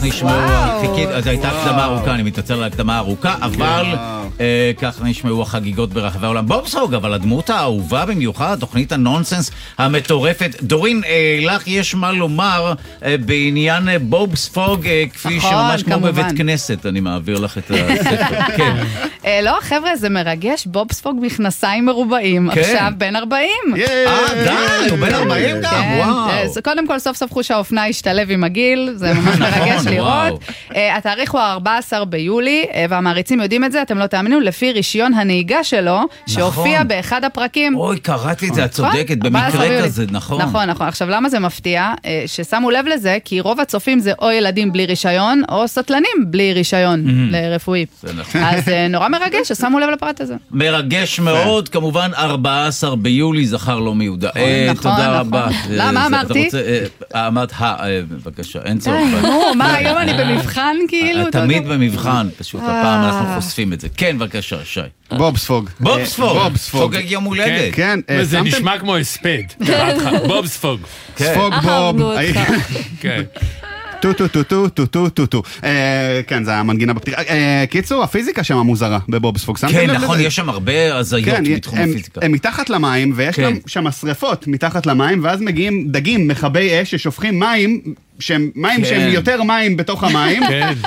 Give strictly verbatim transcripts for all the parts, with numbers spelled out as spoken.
נשמעו, זו הייתה הקדמה ארוכה, אני מתנצל על הקדמה הארוכה, אבל ככה נשמעו החגיגות ברחבי העולם. בובספוג, אבל הדמות האהובה במיוחד, תוכנית הנונסנס המטורפת. דורין, לך יש מה לומר בעניין בובספוג, כפי שממש כמו בבית כנסת, אני מעביר לך את הספר. כן. לא, חבר'ה, זה מרגש, בובספוג מכנסיים מרובעים, עכשיו בין ארבעים. אה, די, הוא בין ארבעים גם, וואו. קודם כל, סוף סוף חוש האופנה השתלב עם הגיל, זה ממש מרגש לראות. התאריך הוא ה-ארבעה עשר ביולי, והמעריצים יודעים את זה, אתם לא תאמינו, לפי רישיון הנהיגה שלו, שהופיע באחד הפרקים. אוי, קראתי את זה, את צודקת, במקרה כזה, נכון. נכון, נכון. עכשיו, למה זה מפתיע? ששמו לב לזה, כי רוב הצופים זה או ילדים בלי רישיון, או סטלנים בלי רישיון לרפואי. אז נורא מרגש, ששמו לב לפרט הזה. מרגש מאוד, כמובן, ארבעה עשר ביולי, זכר לא מיודע. תודה רבה. למה אמרתי? אמרת, בבקשה, אין צורך. מה, היום אני במבחן כאילו? תמיד במבחן, פשוט הפעם אנחנו חושפים את זה. כן, בבקשה, שי. בובספוג. בובספוג. חוגג יום הולדת. כן. זה נשמע כמו הספד. בובספוג. ספוג בוב. כן. טו טו טו טו טו טו טו טו. כן, זה המנגינה בפתיחה. קיצור, הפיזיקה שם מוזרה בבובספוג. כן, נכון, יש שם הרבה הזיות מתחום הפיזיקה. הם מתחת למים, ויש שם שרפות מתחת למים, ואז מגיעים דגים, מכבי אש, ששופכים מים, שהם מים שהם יותר מים בתוך המים.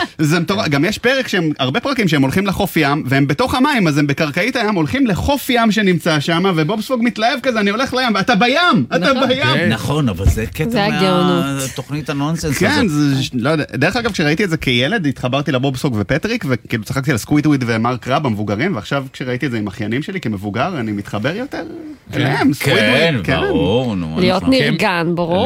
גם יש פרק שהם, הרבה פרקים שהם הולכים לחוף ים, והם בתוך המים, אז הם בקרקעית הים הולכים לחוף ים שנמצא שם, ובובספוג מתלהב כזה, אני הולך לים, ואתה בים, אתה בים. נכון, אבל זה קטע מהתוכנית הנונסנס. כן, לא יודע. דרך אגב, כשראיתי את זה כילד, התחברתי לבובספוג ופטריק, וכאילו צחקתי על סקווידוויד ומרק רב המבוגרים, ועכשיו כשראיתי את זה עם אחיינים שלי כמבוגר, אני מתחבר יותר אליהם, סקווידוויד. כן, ברור. להיות נרגן, ברור.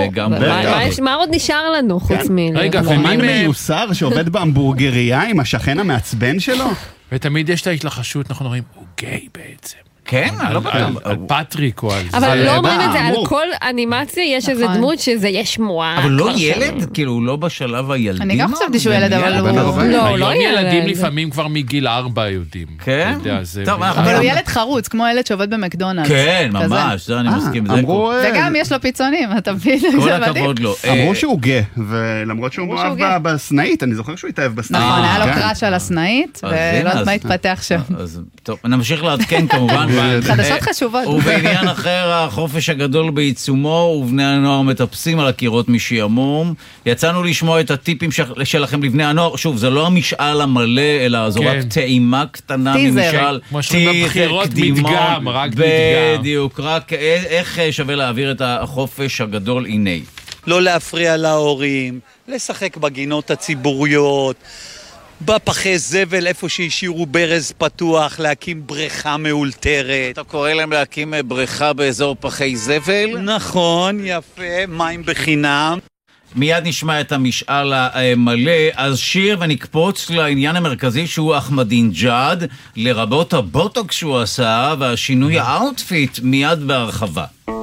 מה עוד נשאר לנו חוץ מ... רגע, ומן מיוסר שעובד בהמבורגריה עם השכן המעצבן שלו? ותמיד יש את ההתלחשות, אנחנו אומרים, הוא גיי בעצם. כן, על פטריק או על זה. אבל לא אומרים את זה, על כל אנימציה יש איזה דמות שזה יש מואר. אבל לא ילד? כאילו, הוא לא בשלב הילדים? אני גם חשבתי שהוא ילד, אבל הוא... לא, לא ילד. ילדים לפעמים כבר מגיל ארבע יודעים. כן? אבל הוא ילד חרוץ, כמו ילד שעובד במקדונלדס. כן, ממש, זה אני מסכים. וגם יש לו פיצונים, אתה מבין? כל הכבוד לו. אמרו שהוא גא, ולמרות שהוא מאוהב בסנאית, אני זוכר שהוא התאהב בסנאית. נכון, היה לו קראש על הסנאית, ולא יודעת מה התפתח שם. טוב, נמשיך לעדכן כמובן. חדשות חשובות. ובעניין אחר, החופש הגדול בעיצומו, ובני הנוער מטפסים על הקירות משעמום. יצאנו לשמוע את הטיפים שלכם לבני הנוער. שוב, זה לא המשאל המלא, אלא זו רק טעימה קטנה ממשאל. כמו שאומרים בבחירות מדגם, רק מדגם. בדיוק, רק איך שווה להעביר את החופש הגדול, הנה. לא להפריע להורים, לשחק בגינות הציבוריות, בפחי זבל, איפה שהשאירו ברז פתוח, להקים בריכה מאולתרת. אתה קורא להם להקים בריכה באזור פחי זבל? נכון, יפה, מים בחינם. מיד נשמע את המשאל המלא, אז שיר ונקפוץ לעניין המרכזי שהוא אחמדינג'אד, לרבות הבוטוקס שהוא עשה והשינוי האוטפיט מיד בהרחבה.